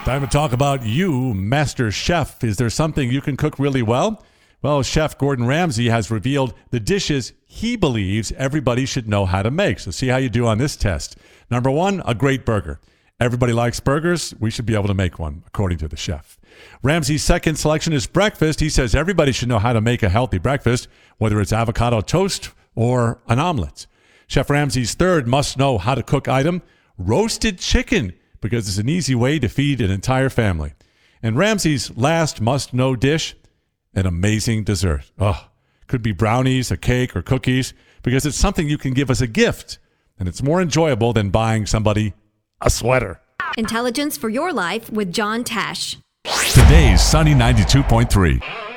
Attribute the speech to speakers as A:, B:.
A: Time to talk about you, Master Chef. Is there something you can cook really well? Well, Chef Gordon Ramsay has revealed the dishes he believes everybody should know how to make. So see how you do on this test. Number one, a great burger. Everybody likes burgers. We should be able to make one, according to the chef. Ramsay's second selection is breakfast. He says everybody should know how to make a healthy breakfast, whether it's avocado toast or an omelet. Chef Ramsay's third must-know how-to-cook item, roasted chicken, because it's an easy way to feed an entire family. And Ramsay's last must-know dish, an amazing dessert. Oh, could be brownies, a cake, or cookies, because it's something you can give as a gift, and it's more enjoyable than buying somebody a sweater.
B: Intelligence for your life with John Tash.
A: Today's Sunny 92.3.